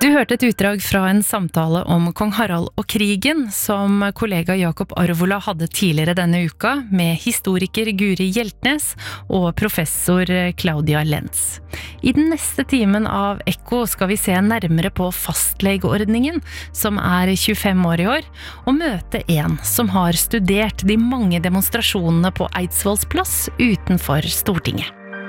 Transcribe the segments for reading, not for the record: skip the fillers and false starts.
Du hørte et utdrag fra en samtale om kong Harald og krigen som kollega Jakob Arvola hadde tidligere denne uka med historiker Guri Hjeltnes og professor Claudia Lenz. I den neste timen av Ekko skal vi se nærmere på fastlegeordningen, som 25 år i år, og møte en som har studert de mange demonstrasjonene på Eidsvolls plass utenfor Stortinget.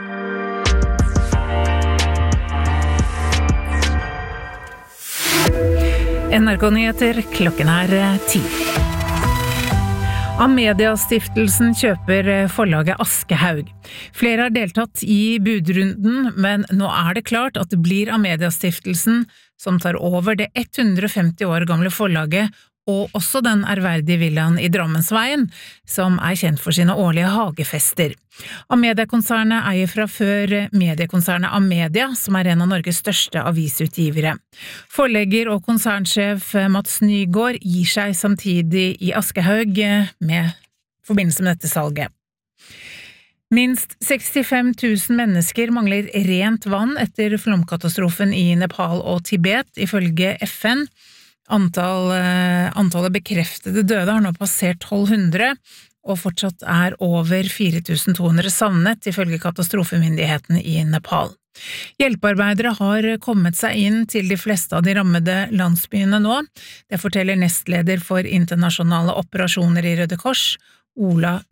NRK-nyheter, klokken 10. Amedia-stiftelsen kjøper forlaget Aschehoug. Flere har deltatt i budrunden, men nå det klart at det blir Amedia-stiftelsen som tar over det 150 år gamle forlaget, og også den ærverdige villaen i Drammensveien, som kjent for sine årlige hagefester. Amedia-konsernet eier fra før mediekonsernet Amedia, som en av Norges største avisutgivere. Forlegger og konsernsjef Mats Nygaard gir seg samtidig i Aschehoug med forbindelse med dette salget. Minst 65 000 mennesker mangler rent vann etter flomkatastrofen i Nepal og Tibet, ifølge FN. Antallet bekreftede døde har nå passert 1200, og fortsatt over 4200 savnet, ifølge katastrofemyndighetene i Nepal. Hjelpearbeidere har kommet seg inn til de fleste av de rammede landsbyene nå. Det forteller nestleder for internasjonale operasjoner i Røde Kors, Ola